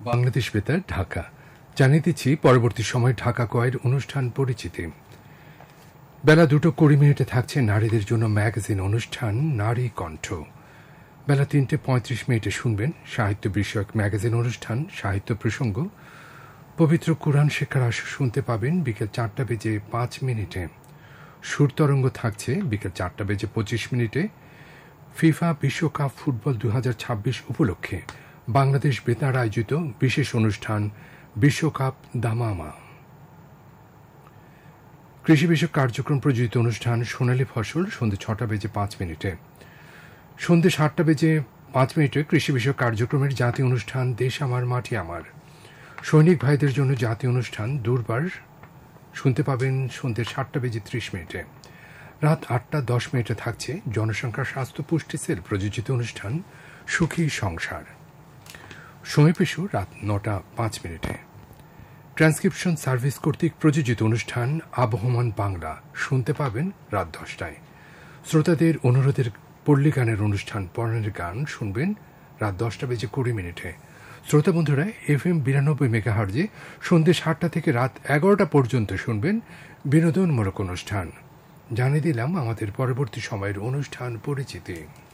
বাংলাদেশ বেতার ঢাকা। জানিয়ে দিচ্ছি পরবর্তী সময় ঢাকা কয়ের অনুষ্ঠান পরিচিতি। বেলা 2:20 থাকছে নারীদের জন্য ম্যাগাজিন অনুষ্ঠান নারী কণ্ঠ। বেলা 3:35 শুনবেন সাহিত্য বিষয়ক ম্যাগাজিন অনুষ্ঠান সাহিত্য প্রসঙ্গ। পবিত্র কুরআন শেখার আসর শুনতে পাবেন বিকেল 4:05। সুরতরঙ্গ থাকছে বিকেল 4:25। ফিফা বিশ্বকাপ ফুটবল 2026 উপলক্ষে বাংলাদেশ বেতার আয়োজিত বিশেষ অনুষ্ঠান বিশ্বকাপ দামামা। কৃষি বিষয়ক কার্যক্রম প্রযোজিত অনুষ্ঠান সোনালী ফসল সন্ধ্যে 6:05। সন্ধ্যে 7:05 কৃষি বিষয়ক কার্যক্রমের জাতীয় অনুষ্ঠান দেশ আমার মাটি আমার। সৈনিক ভাইদের জন্য জাতীয় অনুষ্ঠান দুর্বার শুনতে পাবেন সন্ধ্যে 7:30। রাত 8:10 থাকছে জনসংখ্যা স্বাস্থ্য পুষ্টি সেল প্রযোজিত অনুষ্ঠান সুখী সংসার। সময় পেশু রাত 9:05। ট্রান্সক্রিপশন সার্ভিস কর্তৃক প্রযোজিত অনুষ্ঠান আবহমান বাংলা শুনতে পাবেন রাত 10টায়। শ্রোতাদের অনুরোধের পল্লী গানের অনুষ্ঠান পরাণের গান শুনবেন রাত 10:20। শ্রোতা বন্ধুরা FM 92 মেগাহার্জে সন্ধ্যে 7টা থেকে রাত 11টা পর্যন্ত শুনবেন বিনোদনমূলক অনুষ্ঠান। জানিয়ে দিলাম আমাদের পরবর্তী সময়ের অনুষ্ঠান পরিচিতি।